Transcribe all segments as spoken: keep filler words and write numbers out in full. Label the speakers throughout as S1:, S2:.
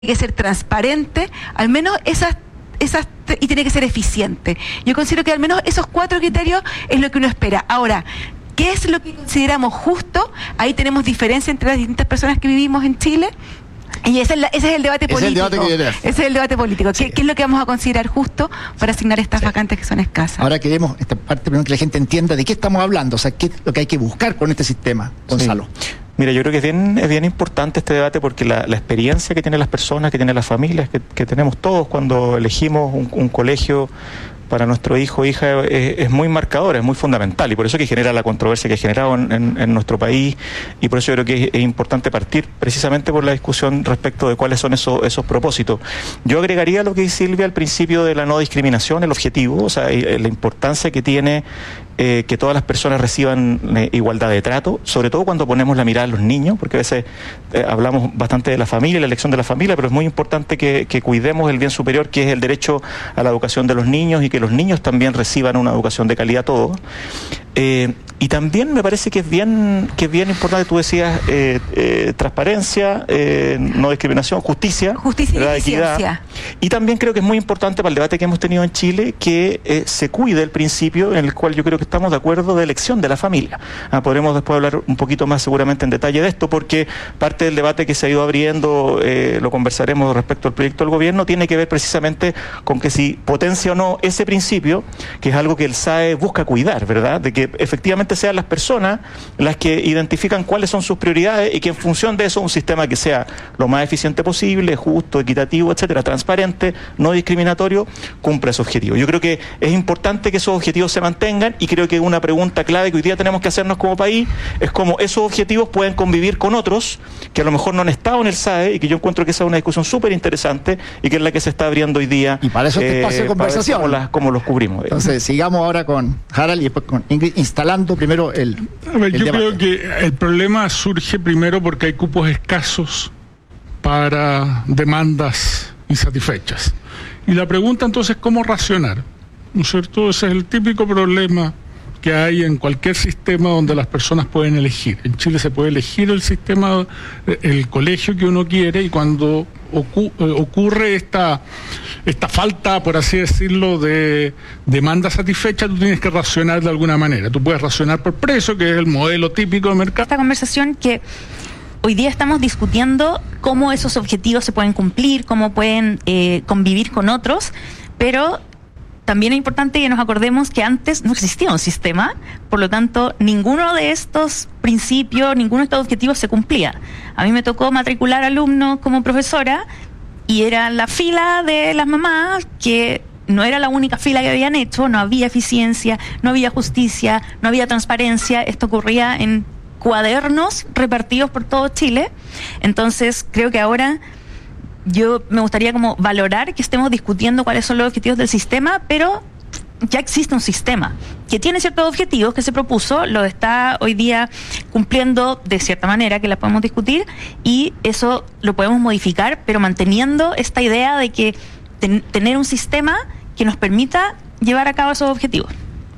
S1: que ser transparente, al menos esas, esas y tiene que ser eficiente. Yo considero que al menos esos cuatro criterios es lo que uno espera. Ahora, ¿qué es lo que consideramos justo? Ahí tenemos diferencia entre las distintas personas que vivimos en Chile. Y ese es, la, ese es el debate político. Es el debate que ese es el debate político. Sí. ¿Qué, ¿Qué es lo que vamos a considerar justo para asignar estas sí. vacantes que son escasas?
S2: Ahora queremos esta parte primero que la gente entienda de qué estamos hablando, o sea, qué es lo que hay que buscar con este sistema, Gonzalo.
S3: Sí. Mira, yo creo que es bien, es bien importante este debate porque la, la experiencia que tienen las personas, que tienen las familias, que, que tenemos todos cuando elegimos un, un colegio para nuestro hijo o hija es, es muy marcadora, es muy fundamental, y por eso que genera la controversia que ha generado en, en, en nuestro país, y por eso yo creo que es, es importante partir precisamente por la discusión respecto de cuáles son esos, esos propósitos. Yo agregaría lo que dice Silvia al principio de la no discriminación, el objetivo, o sea, la importancia que tiene eh, que todas las personas reciban eh, igualdad de trato, sobre todo cuando ponemos la mirada en los niños, porque a veces eh, hablamos bastante de la familia, la elección de la familia, pero es muy importante que, que cuidemos el bien superior, que es el derecho a la educación de los niños, y que los niños también reciban una educación de calidad todos. Eh, y también me parece que es bien, que es bien importante, tú decías, eh, eh, transparencia, eh, no discriminación, justicia,
S1: justicia y
S3: equidad. Y también creo que es muy importante para el debate que hemos tenido en Chile que eh, se cuide el principio en el cual yo creo que estamos de acuerdo de elección de la familia. Ah, podremos después hablar un poquito más seguramente en detalle de esto, porque parte del debate que se ha ido abriendo, eh, lo conversaremos respecto al proyecto del gobierno, tiene que ver precisamente con que si potencia o no ese principio, que es algo que el S A E busca cuidar, ¿verdad? De que efectivamente sean las personas las que identifican cuáles son sus prioridades y que en función de eso un sistema que sea lo más eficiente posible, justo, equitativo, etcétera, transparente, no discriminatorio, cumpla ese objetivo. Yo creo que es importante que esos objetivos se mantengan, y creo que una pregunta clave que hoy día tenemos que hacernos como país es cómo esos objetivos pueden convivir con otros que a lo mejor no han estado en el S A E, y que yo encuentro que esa es una discusión súper interesante y que es la que se está abriendo hoy día.
S2: Y para eso este eh, espacio de conversación.
S3: Cómo, las, cómo los cubrimos.
S2: Entonces, sigamos ahora con Harald y después con Ingrid, instalando primero el,
S4: a ver,
S2: el
S4: yo
S2: debate.
S4: creo que el problema surge primero porque hay cupos escasos para demandas insatisfechas. Y la pregunta entonces es cómo racionar, ¿no es cierto? Ese es el típico problema que hay en cualquier sistema donde las personas pueden elegir. En Chile se puede elegir el sistema, el colegio que uno quiere, y cuando ocu ocurre esta, esta falta, por así decirlo, de demanda satisfecha, tú tienes que racionar de alguna manera. Tú puedes racionar por precio, que es el modelo típico de mercado.
S5: Esta conversación que hoy día estamos discutiendo cómo esos objetivos se pueden cumplir, cómo pueden eh, convivir con otros, pero también es importante que nos acordemos que antes no existía un sistema, por lo tanto, ninguno de estos principios, ninguno de estos objetivos se cumplía. A mí me tocó matricular alumnos como profesora, y era la fila de las mamás, que no era la única fila que habían hecho, no había eficiencia, no había justicia, no había transparencia. Esto ocurría en cuadernos repartidos por todo Chile. Entonces, creo que ahora yo me gustaría como valorar que estemos discutiendo cuáles son los objetivos del sistema, pero ya existe un sistema que tiene ciertos objetivos que se propuso, lo está hoy día cumpliendo de cierta manera, que la podemos discutir, y eso lo podemos modificar, pero manteniendo esta idea de que ten, tener un sistema que nos permita llevar a cabo esos objetivos.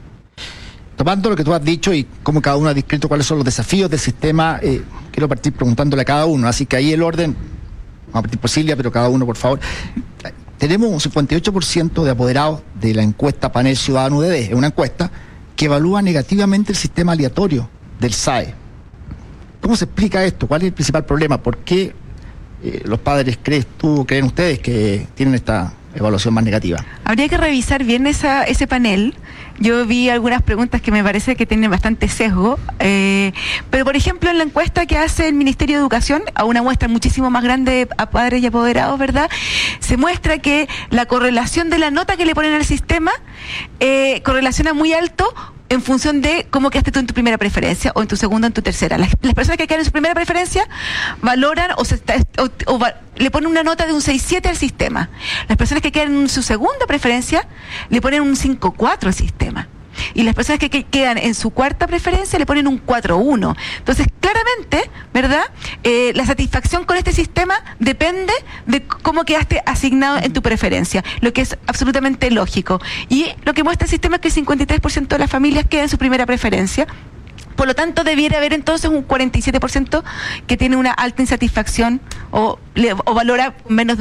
S2: Tomando lo que tú has dicho y cómo cada uno ha descrito cuáles son los desafíos del sistema, eh, quiero partir preguntándole a cada uno, así que ahí el orden, vamos a partir por Silvia, pero cada uno, por favor. Tenemos un cincuenta y ocho por ciento de apoderados de la encuesta Panel Ciudadano U D D, es una encuesta que evalúa negativamente el sistema aleatorio del S A E. ¿Cómo se explica esto? ¿Cuál es el principal problema? ¿Por qué eh, los padres crees tú, creen ustedes que tienen esta evaluación más negativa?
S1: Habría que revisar bien esa, ese panel. Yo vi algunas preguntas que me parece que tienen bastante sesgo, eh, pero por ejemplo en la encuesta que hace el Ministerio de Educación, a una muestra muchísimo más grande a padres y apoderados, ¿verdad? Se muestra que la correlación de la nota que le ponen al sistema eh, correlaciona muy alto en función de cómo quedaste tú en tu primera preferencia, o en tu segunda o en tu tercera. Las, las personas que quedan en su primera preferencia valoran o, se está, o, o va, le ponen una nota de un seis siete al sistema. Las personas que quedan en su segunda preferencia le ponen un cinco cuatro al sistema. Y las personas que, que quedan en su cuarta preferencia le ponen un cuatro uno. Entonces, claramente, ¿verdad? Eh, la satisfacción con este sistema depende de cómo quedaste asignado en tu preferencia, lo que es absolutamente lógico. Y lo que muestra el sistema es que el cincuenta y tres por ciento de las familias quedan en su primera preferencia, Por lo tanto, debiera haber entonces un cuarenta y siete por ciento que tiene una alta insatisfacción o, le, o valora menos de